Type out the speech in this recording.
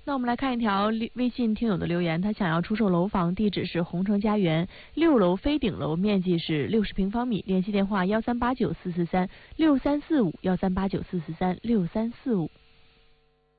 那我们来看一条微信听友的留言，他想要出售楼房，地址是红城家园6楼飞顶楼，面积是60平方米，联系电话138944364345138944364345。